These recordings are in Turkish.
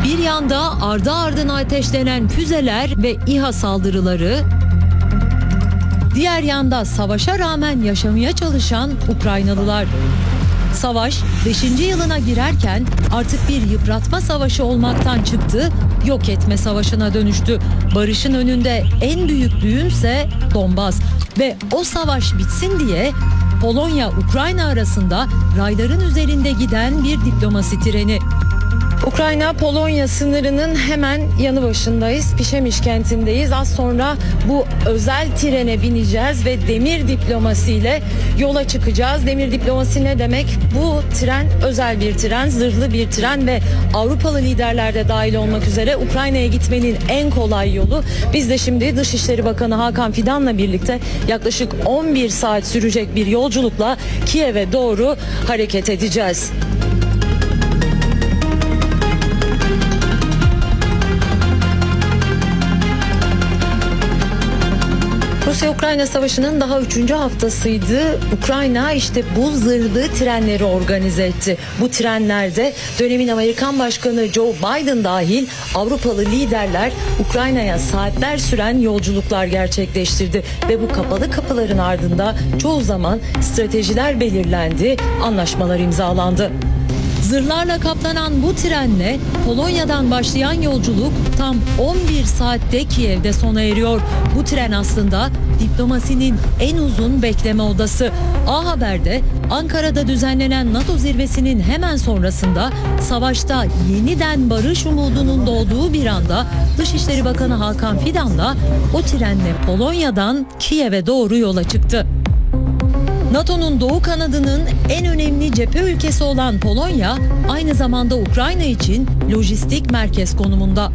Bir yanda ardı ardına ateşlenen füzeler ve İHA saldırıları, diğer yanda savaşa rağmen yaşamaya çalışan Ukraynalılar. Savaş 5. yılına girerken artık bir yıpratma savaşı olmaktan çıktı, yok etme savaşına dönüştü. Barışın önünde en büyük düğünse Donbas ve o savaş bitsin diye Polonya-Ukrayna arasında rayların üzerinde giden bir diplomasi treni. Ukrayna-Polonya sınırının hemen yanı başındayız. Pişemiş kentindeyiz. Az sonra bu özel trene bineceğiz ve demir diplomasiyle yola çıkacağız. Demir diplomasi ne demek? Bu tren özel bir tren, zırhlı bir tren ve Avrupalı liderler de dahil olmak üzere Ukrayna'ya gitmenin en kolay yolu. Biz de şimdi Dışişleri Bakanı Hakan Fidan'la birlikte yaklaşık 11 saat sürecek bir yolculukla Kiev'e doğru hareket edeceğiz. Rusya-Ukrayna Savaşı'nın daha 3. haftasıydı. Ukrayna işte bu zırhlı trenleri organize etti. Bu trenlerde dönemin Amerikan Başkanı Joe Biden dahil Avrupalı liderler Ukrayna'ya saatler süren yolculuklar gerçekleştirdi. Ve bu kapalı kapıların ardında çoğu zaman stratejiler belirlendi, anlaşmalar imzalandı. Zırhlarla kaplanan bu trenle Polonya'dan başlayan yolculuk tam 11 saatte Kiev'de sona eriyor. Bu tren aslında diplomasinin en uzun bekleme odası. A Haber'de Ankara'da düzenlenen NATO zirvesinin hemen sonrasında savaşta yeniden barış umudunun doğduğu bir anda Dışişleri Bakanı Hakan Fidan'la o trenle Polonya'dan Kiev'e doğru yola çıktı. NATO'nun doğu kanadının en önemli cephe ülkesi olan Polonya, aynı zamanda Ukrayna için lojistik merkez konumunda.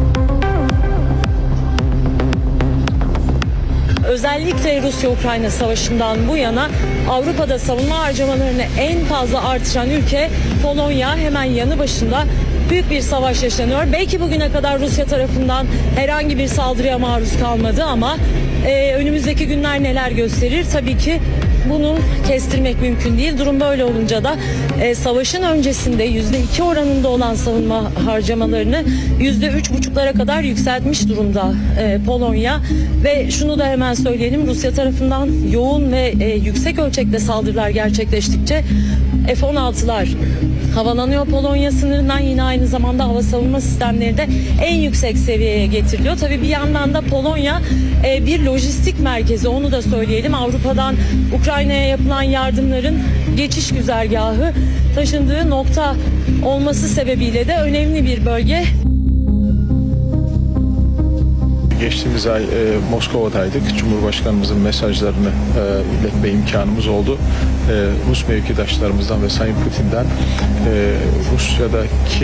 Özellikle Rusya-Ukrayna Savaşı'ndan bu yana Avrupa'da savunma harcamalarını en fazla artıran ülke Polonya, hemen yanı başında. Büyük bir savaş yaşanıyor. Belki bugüne kadar Rusya tarafından herhangi bir saldırıya maruz kalmadı ama önümüzdeki günler neler gösterir? Tabii ki bunu kestirmek mümkün değil. Durum böyle olunca da savaşın öncesinde %2 oranında olan savunma harcamalarını %3,5'lara kadar yükseltmiş durumda Polonya. Ve şunu da hemen söyleyelim, Rusya tarafından yoğun ve yüksek ölçekte saldırılar gerçekleştikçe F-16'lar havalanıyor Polonya sınırından, yine aynı zamanda hava savunma sistemleri de en yüksek seviyeye getiriliyor. Tabii bir yandan da Polonya bir lojistik merkezi, onu da söyleyelim. Avrupa'dan Ukrayna'ya yapılan yardımların geçiş güzergahı, taşındığı nokta olması sebebiyle de önemli bir bölge. Geçtiğimiz ay Moskova'daydık. Cumhurbaşkanımızın mesajlarını iletme imkanımız oldu. Rus mevkidaşlarımızdan ve Sayın Putin'den Rusya'daki